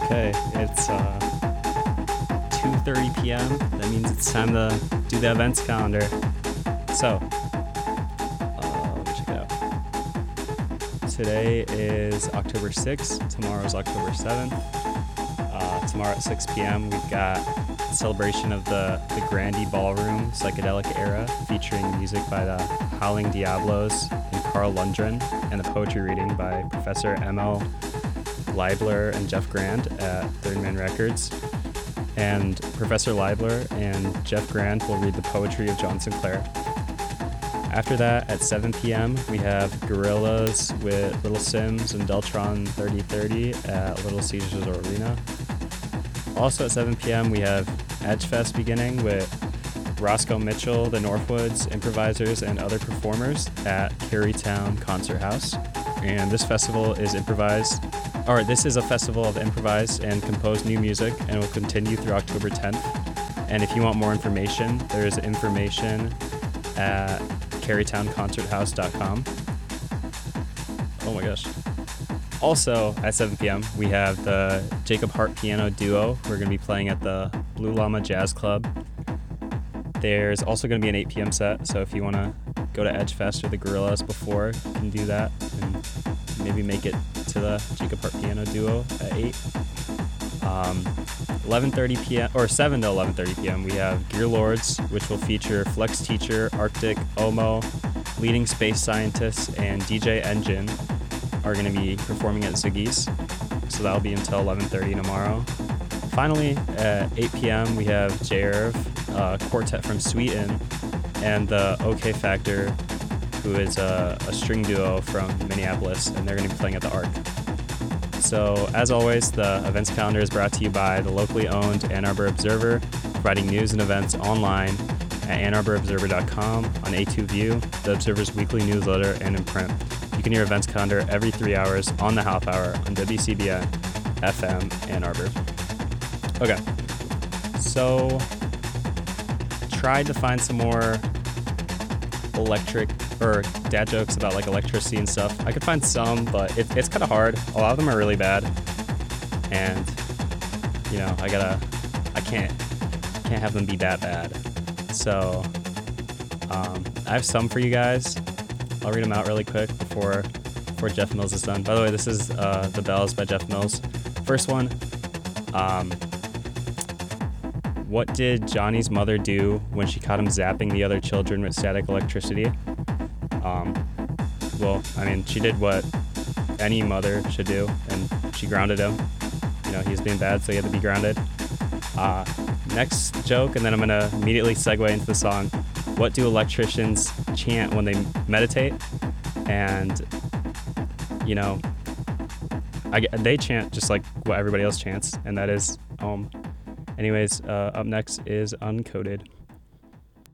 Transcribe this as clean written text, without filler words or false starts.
Okay, it's 2:30 p.m. That means it's time to do the events calendar. So, check it out. Today is October 6th. Tomorrow is October 7th. Tomorrow at 6 p.m. we've got a celebration of the Grandy Ballroom Psychedelic Era, featuring music by the Howling Diablos and Carl Lundgren, and the poetry reading by Professor M.L. Leibler and Jeff Grand at Third Man Records. And Professor Leibler and Jeff Grand will read the poetry of John Sinclair. After that, at 7 p.m., we have Gorillaz with Little Sims and Deltron 3030 at Little Caesars Arena. Also at 7 p.m., we have Edgefest beginning with Roscoe Mitchell, the Northwoods Improvisers, and other performers at Carytown Concert House. And this festival is this is a festival of improvised and composed new music, and will continue through October 10th. And if you want more information, there is information at carytownconcerthouse.com. Oh my gosh. Also at 7 p.m. we have the Jacob Hart Piano Duo. We're going to be playing at the Blue Llama Jazz Club. There's also going to be an 8 p.m. set, so if you want to go to Edgefest or the Gorillaz before, you can do that and maybe make it to the Jacob Hart Piano Duo at 8. 11:30 p.m. or 7 to 11:30 p.m. we have Gear Lords, which will feature Flex Teacher, Arctic, Omo, Leading Space Scientists, and DJ Engine are going to be performing at Ziggy's. So that'll be until 11:30 tomorrow. Finally, at 8 p.m. we have J-Irv, a quartet from Sweden, and the OK Factor, who is a string duo from Minneapolis, and they're going to be playing at the Arc. So, as always, the events calendar is brought to you by the locally owned Ann Arbor Observer, providing news and events online at AnnArborObserver.com, on A2View, the Observer's weekly newsletter, and in print. You can hear events calendar every 3 hours on the half hour on WCBN FM Ann Arbor. Okay, so tried to find some more electric or dad jokes about like electricity and stuff. I could find some, but it's kind of hard. A lot of them are really bad, and you know I can't have them be that bad. So I have some for you guys. I'll read them out really quick before Jeff Mills is done. By the way, this is The Bells by Jeff Mills. First one. What did Johnny's mother do when she caught him zapping the other children with static electricity? Well, I mean, she did what any mother should do, and she grounded him. You know, he was being bad, so he had to be grounded. Next joke, and then I'm going to immediately segue into the song. What do electricians chant when they meditate? And, you know, they chant just like what everybody else chants, and that is Om. Anyways, up next is Uncoded.